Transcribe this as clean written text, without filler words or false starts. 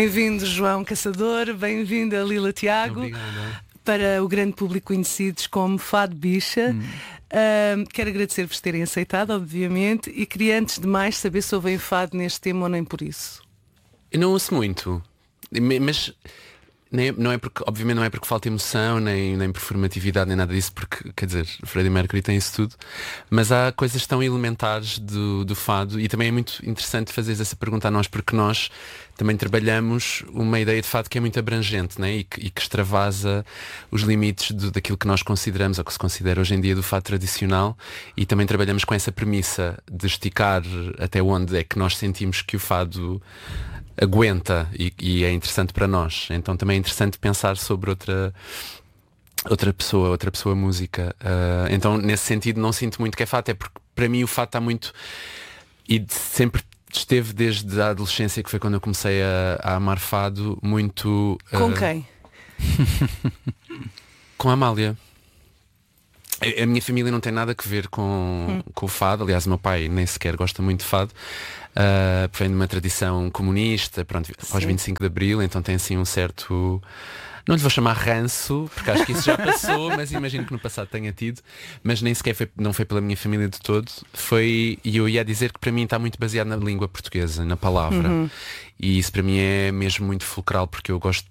Bem-vindo, João Caçador, bem-vinda, Lila Tiago. Obrigada. Para o grande público conhecidos como Fado Bicha. Quero agradecer-vos terem aceitado, obviamente, e queria antes de mais saber se ouvem fado neste tema ou nem por isso. Eu não ouço muito, mas não é porque, obviamente não é porque falta emoção, nem performatividade, nem nada disso, porque, quer dizer, Freddie Mercury tem isso tudo, mas há coisas tão elementares do fado, e também é muito interessante fazer essa pergunta a nós, porque nós também trabalhamos uma ideia de fado que é muito abrangente, né? e que extravasa os limites daquilo que nós consideramos, ou que se considera hoje em dia do fado tradicional, e também trabalhamos com essa premissa de esticar até onde é que nós sentimos que o fado aguenta e é interessante para nós. Então também é interessante pensar sobre outra pessoa música. Então nesse sentido não sinto muito que é fado, é porque para mim o fado está muito, e sempre esteve desde a adolescência, que foi quando eu comecei a amar fado, muito... Com quem? Com a Amália. A minha família não tem nada a ver com o fado. Aliás, o meu pai nem sequer gosta muito de fado. Vem de uma tradição comunista, pronto, após 25 de Abril, então tem assim um certo... Não lhe vou chamar ranço, porque acho que isso já passou, mas imagino que no passado tenha tido. Mas nem sequer não foi pela minha família de todo. E eu ia dizer que para mim está muito baseado na língua portuguesa, na palavra. E isso para mim é mesmo muito fulcral, porque eu gosto